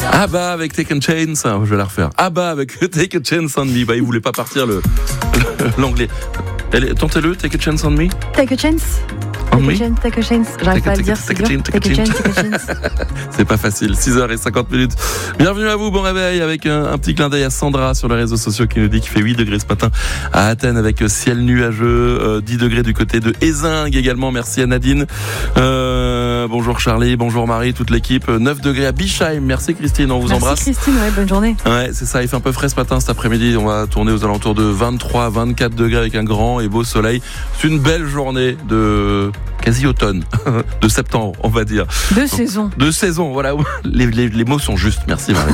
Abba avec Take a Chance, je vais la refaire. Abba avec Take a Chance on Me. Bah, il voulait pas partir l'anglais. Tentez-le, Take a Chance on Me. Take a Chance. Take a chance. J'arrive pas à le dire. Take a chance. C'est pas facile. 6h50. Bienvenue à vous, bon réveil, avec un petit clin d'œil à Sandra sur les réseaux sociaux qui nous dit qu'il fait 8 degrés ce matin à Athènes avec ciel nuageux, 10 degrés du côté de Ézingues également. Merci à Nadine. Bonjour Charlie, bonjour Marie, toute l'équipe. 9 degrés à Bischheim. Merci Christine, on vous embrasse. Merci Christine, ouais, bonne journée. Ouais, c'est ça, il fait un peu frais ce matin, cet après-midi. On va tourner aux alentours de 23, 24 degrés avec un grand et beau soleil. C'est une belle journée de quasi-automne, de septembre, on va dire. De saison, voilà. Les mots sont justes. Merci Marie.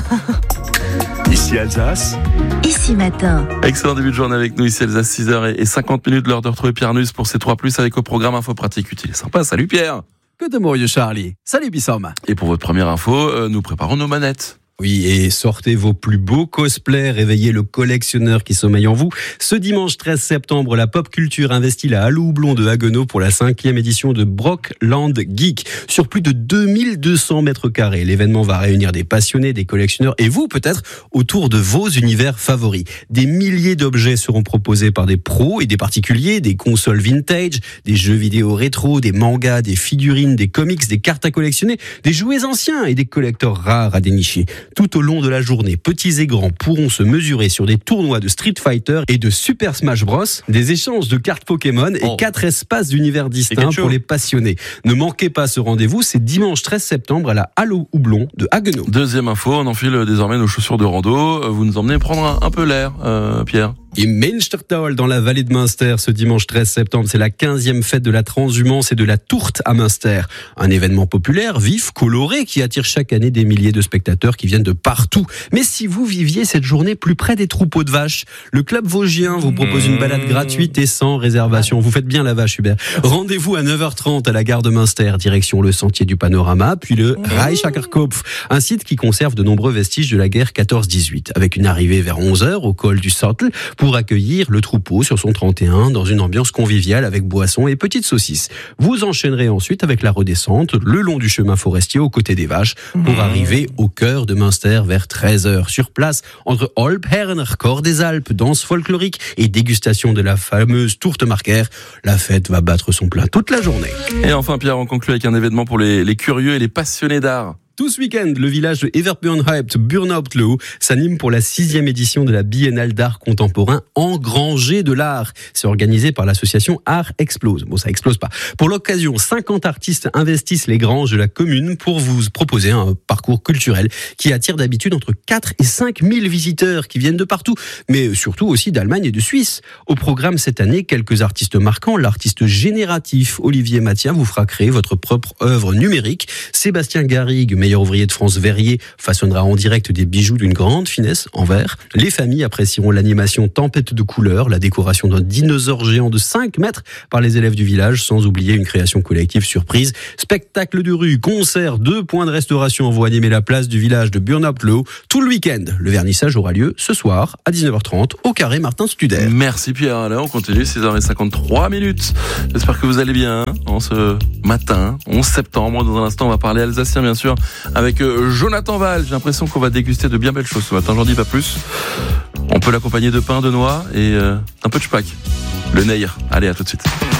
Ici Alsace. Ici matin. Excellent début de journée avec nous, ici Alsace, 6h50, l'heure de retrouver Pierre Nuss pour ses 3+, avec au programme Info Pratique Utile. Sympa, salut Pierre. Que de mots, Charlie. Salut Bissom. Et pour votre première info, nous préparons nos manettes. Oui, et sortez vos plus beaux cosplays, réveillez le collectionneur qui sommeille en vous. Ce dimanche 13 septembre, la pop culture investit la Halle au Houblon de Haguenau pour la 5e édition de Brockland Geek. Sur plus de 2200 mètres carrés, l'événement va réunir des passionnés, des collectionneurs et vous peut-être autour de vos univers favoris. Des milliers d'objets seront proposés par des pros et des particuliers, des consoles vintage, des jeux vidéo rétro, des mangas, des figurines, des comics, des cartes à collectionner, des jouets anciens et des collecteurs rares à dénicher. Tout au long de la journée, petits et grands pourront se mesurer sur des tournois de Street Fighter et de Super Smash Bros, des échanges de cartes Pokémon et 4 espaces d'univers distincts pour les passionnés. Ne manquez pas ce rendez-vous, c'est dimanche 13 septembre à la Halle au Houblon de Haguenau. Deuxième info, on enfile désormais nos chaussures de rando. Vous nous emmenez prendre un peu l'air, Pierre. Et Münstertal, dans la vallée de Münster, ce dimanche 13 septembre, c'est la 15e fête de la transhumance et de la tourte à Münster. Un événement populaire, vif, coloré, qui attire chaque année des milliers de spectateurs qui viennent de partout. Mais si vous viviez cette journée plus près des troupeaux de vaches, le club vosgien vous propose une balade gratuite et sans réservation. Vous faites bien la vache, Hubert. Rendez-vous à 9h30 à la gare de Münster, direction le sentier du panorama, puis le Reichakerkopf, un site qui conserve de nombreux vestiges de la guerre 14-18, avec une arrivée vers 11h au col du Sottel, pour accueillir le troupeau sur son 31 dans une ambiance conviviale avec boissons et petites saucisses. Vous enchaînerez ensuite avec la redescente le long du chemin forestier aux côtés des vaches pour arriver au cœur de Münster vers 13h. Sur place, entre Olp, Herner, Corps des Alpes, danse folklorique et dégustation de la fameuse tourte marquaire, la fête va battre son plein toute la journée. Et enfin Pierre, on conclut avec un événement pour les curieux et les passionnés d'art. Tout ce week-end, le village de Everbjörnhypt, Burnhauptlo, s'anime pour la 6e édition de la Biennale d'art contemporain Engrangé de l'art. C'est organisé par l'association Art Explose. Bon, ça explose pas. Pour l'occasion, 50 artistes investissent les granges de la commune pour vous proposer un parcours culturel qui attire d'habitude entre 4 et 5 000 visiteurs qui viennent de partout, mais surtout aussi d'Allemagne et de Suisse. Au programme cette année, quelques artistes marquants. L'artiste génératif Olivier Mathia vous fera créer votre propre œuvre numérique. Sébastien Garrigue, meilleur ouvrier de France verrier, façonnera en direct des bijoux d'une grande finesse en verre. Les familles apprécieront l'animation tempête de couleurs, la décoration d'un dinosaure géant de 5 mètres par les élèves du village, sans oublier une création collective surprise. Spectacle de rue, concert, 2 points de restauration vont animer la place du village de Burnhauptlo tout le week-end. Le vernissage aura lieu ce soir à 19h30 au carré Martin Studer. Merci Pierre, là on continue, 6h53. J'espère que vous allez bien en ce matin, 11 septembre. Dans un instant on va parler alsacien bien sûr avec Jonathan Val. J'ai l'impression qu'on va déguster de bien belles choses ce matin, j'en dis pas plus. On peut l'accompagner de pain, de noix et un peu de spack. Le Neir. Allez, à tout de suite.